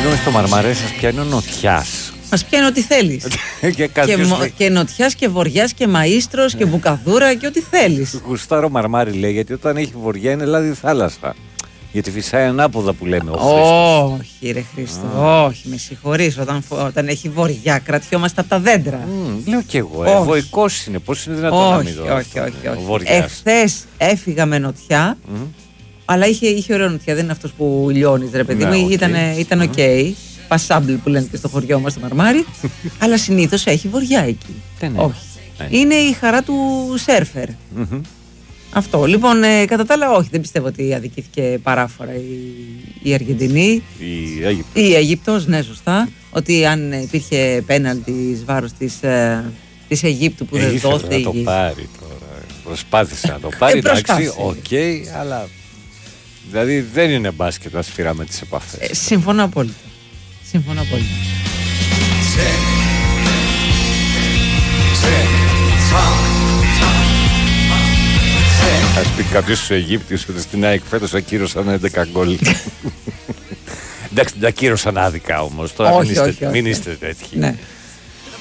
Συγγνώμη, στο Μαρμαρέ σας πιάνει ο νοτιάς. Μας πιάνει ό,τι θέλεις. Και νοτιάς και βοριάς και μαΐστρος και μπουκαδούρα και ό,τι θέλεις. Γουστάρω Μαρμάρι, λέει, γιατί όταν έχει βοριά είναι λάδι θάλασσα. Γιατί φυσάει ανάποδα που λέμε ο Χρήστος. Όχι ρε Χρήστο, όχι, με συγχωρείς. Όταν έχει βοριά κρατιόμαστε από τα δέντρα. Λέω κι εγώ, βοηκός είναι, πώς είναι δυνατόν να μην δω. Όχι. Εχθές έφυγα με νοτιά, αλλά είχε ωραία νοτιά, δεν είναι αυτός που λιώνεις ρε παιδί μου, ήταν οκ. Passable που λένε και στο χωριό μας στο Μαρμάρι, αλλά συνήθως έχει βοριά εκεί. Όχι. Είναι η χαρά του σέρφερ. Αυτό. Λοιπόν, κατά τα άλλα, όχι, δεν πιστεύω ότι αδικήθηκε παράφορα η Αργεντινή. Η Αίγυπτος, ναι, σωστά. Ότι αν υπήρχε πέναλτι εις βάρος της Αιγύπτου που δεν δόθηκε. Να το πάρει τώρα. Προσπάθησε να το πάρει, εντάξει, οκ, αλλά. Δηλαδή δεν είναι μπάσκετ να σφυράμε τις επαφές. Συμφωνώ απόλυτα. Ας πει κάποιος στους Αιγύπτιους ότι στην ΑΕΚ φέτος ακύρωσαν 11 γκολ. Εντάξει, την ακύρωσαν άδικα όμως. Τώρα μην είστε τέτοιοι.